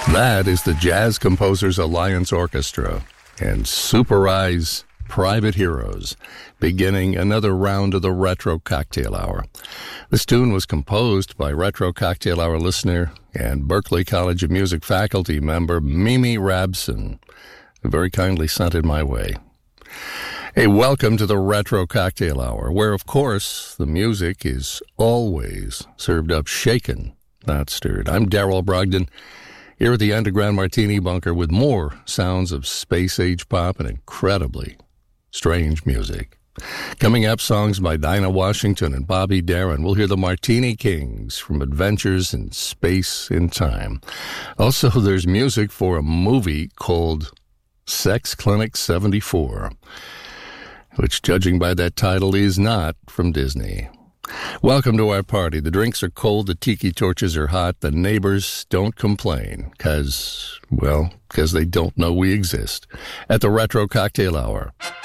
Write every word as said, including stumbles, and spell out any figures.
That is the Jazz Composers Alliance Orchestra and Super Eye's Private Heroes, beginning another round of the Retro Cocktail Hour. This tune was composed by Retro Cocktail Hour listener and Berklee College of Music faculty member Mimi Rabson, who very kindly sent it my way. Hey, welcome to the Retro Cocktail Hour, where, of course, the music is always served up shaken, not stirred. I'm Darrell Brogdon, here at the Underground Martini Bunker with more sounds of space-age pop and incredibly strange music. Coming up, songs by Dinah Washington and Bobby Darin. We'll hear the Martini Kings from Adventures in Space and Time. Also, there's music for a movie called Sex Clinic seventy-four, which, judging by that title, is not from Disney. Welcome to our party. The drinks are cold, the tiki torches are hot, the neighbors don't complain, because, well, because they don't know we exist. At the Retro Cocktail Hour.